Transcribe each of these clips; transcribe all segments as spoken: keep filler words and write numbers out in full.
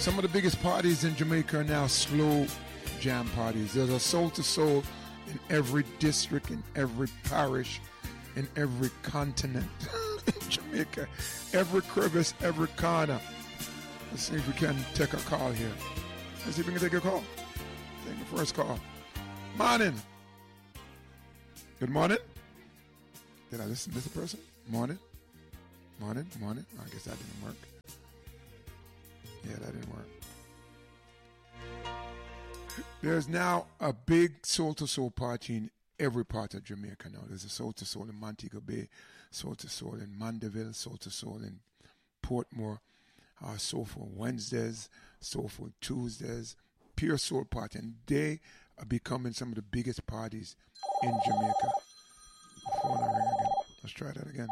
Some of the biggest parties in Jamaica are now slow jam parties. There's a soul to soul in every district, in every parish, in every continent in Jamaica. Every crevice, every corner. Let's see if we can take a call here. Let's see if we can take a call. Take the first call. Morning. Good morning. Did I listen to this person? Morning. Morning. Morning. I guess that didn't work. Yeah, that didn't work. There's now a big Soul to Soul party in every part of Jamaica now. There's a Soul to Soul in Montego Bay, Soul to Soul in Mandeville, Soul to Soul in Portmore, uh, Soulful Wednesdays, Soulful Tuesdays, Pure Soul Party. And they are becoming some of the biggest parties in Jamaica. Phone ring again. Let's try that again.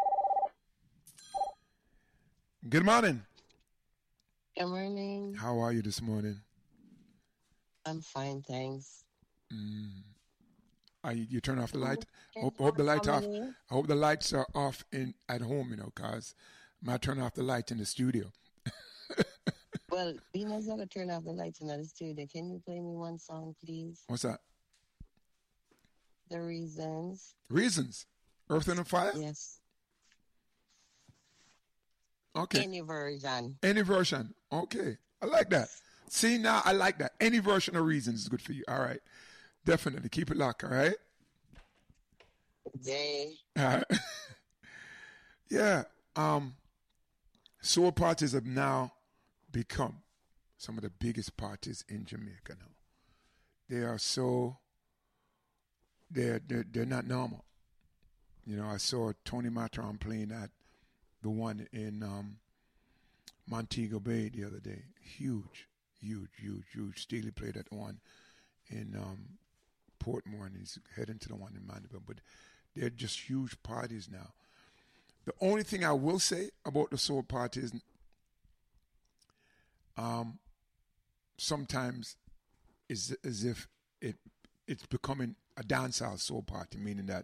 Good morning. Good morning. How are you this morning? I'm fine, thanks. Mm. Are you, you turn off the light? Hope, hope the lights off. I hope the lights are off in at home, you know, cause I might turn off the light in the studio. Well, being as gonna turn off the lights in the studio, can you play me one song, please? What's that? The Reasons. Reasons? Earth and Fire? Yes. Okay. Any version. Any version. Okay. I like that. See, now I like that. Any version of Reasons is good for you. All right. Definitely. Keep it locked, all right? Day. All right. Yeah. Um, soul parties have now become some of the biggest parties in Jamaica now. They are so, they're, they're, they're not normal. You know, I saw Tony Matron playing at the one in um, Montego Bay the other day. Huge, huge, huge, huge. Steely played at one in um, Portmore, and he's heading to the one in Mandeville. But they're just huge parties now. The only thing I will say about the soul parties, um, sometimes is as if it it's becoming a dancehall soul party, meaning that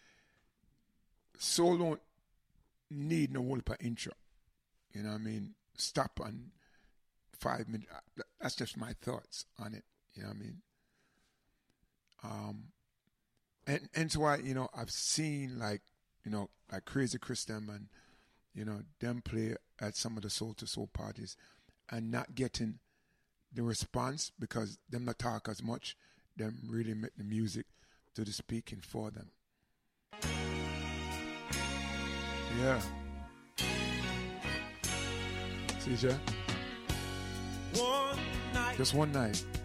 soul don't need no whole heap of intro. You know what I mean? Stop on five minutes. That's just my thoughts on it. You know what I mean? Um, and and so I, you know, I've seen like, you know, like Crazy Chris them and, you know, them play at some of the soul to soul parties and not getting the response because them not talk as much. Them really make the music do the speaking for them. Yeah. C J? One night. Just one night.